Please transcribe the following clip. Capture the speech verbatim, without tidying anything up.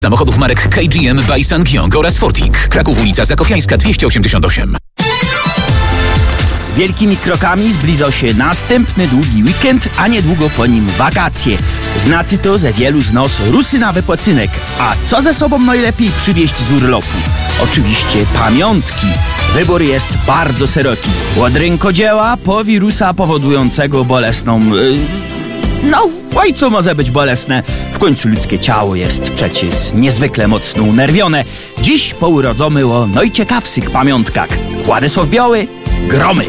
Samochodów marek K G M by SsangYong oraz Forting. Kraków, ulica Zakopiańska dwieście osiemdziesiąt osiem. Wielkimi krokami zbliża się następny długi weekend, a niedługo po nim wakacje. Znaczy to, że wielu z nas rusy na wypoczynek. A co ze sobą najlepiej przywieźć z urlopu? Oczywiście pamiątki. Wybór jest bardzo szeroki. Od rękodzieła po wirusa powodującego bolesną... Yy, no, oj, co może być bolesne? W końcu ludzkie ciało jest przecież niezwykle mocno unerwione. Dziś pourodzomy o najciekawszych pamiątkach. Władysław Biały, Gromy.